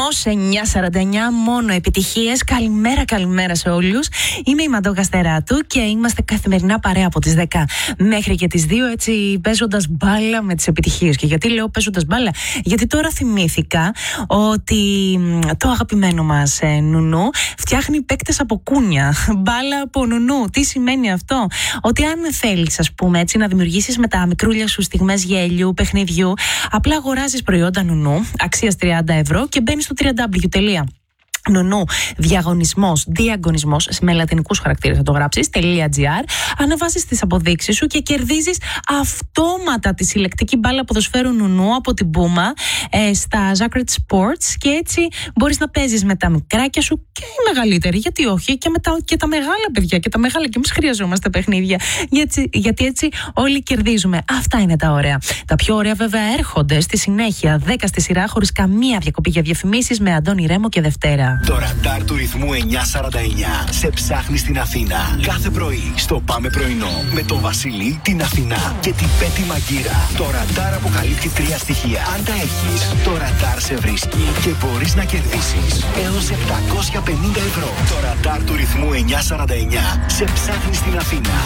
Ρυθμός 949, μόνο επιτυχίες. Καλημέρα σε όλους. Είμαι η Μαντώ Καστεράτου και είμαστε καθημερινά παρέα από τις 10 μέχρι και τις 2, έτσι παίζοντας μπάλα με τις επιτυχίες. Και γιατί λέω παίζοντας μπάλα? Γιατί τώρα θυμήθηκα ότι το αγαπημένο μας Νουνού φτιάχνει παίκτες από κούνια. Μπάλα από Νουνού. Τι σημαίνει αυτό? Ότι αν θέλεις, ας πούμε, έτσι, να δημιουργήσεις με τα μικρούλια σου στιγμές γέλιου, παιχνιδιού, απλά αγοράζεις προϊόντα Νουνού αξίας 30 ευρώ και μπαίνεις στο www.Νουνού διαγωνισμός με λατινικούς χαρακτήρες θα το γράψεις .gr, ανεβάζεις τις αποδείξεις σου και κερδίζεις αυτόματα τη συλλεκτική μπάλα ποδοσφαίρου Νουνού από την Πούμα στα Zacred Sports, και έτσι μπορείς να παίζεις με τα μικράκια σου και οι μεγαλύτεροι, γιατί όχι, και τα μεγάλα παιδιά και τα μεγάλα, και εμείς χρειαζόμαστε παιχνίδια, γιατί έτσι όλοι κερδίζουμε. Αυτά είναι τα ωραία. Τα πιο ωραία βέβαια έρχονται στη συνέχεια, 10 στη σειρά, χωρίς καμία διακοπή για διαφημίσεις, με Αντώνη Ρέμο και Δευτέρα. Το ραντάρ του ρυθμού 949 σε ψάχνει στην Αθήνα. Κάθε πρωί στο Πάμε Πρωινό με τον Βασίλη, την Αθηνά και την Πέτη Μαγκύρα. Το ραντάρ αποκαλύπτει 3 στοιχεία. Αν τα έχεις, το ραντάρ σε βρίσκει και μπορείς να κερδίσεις έως 750 ευρώ. Το ραντάρ του ρυθμού 949 σε ψάχνει στην Αθήνα.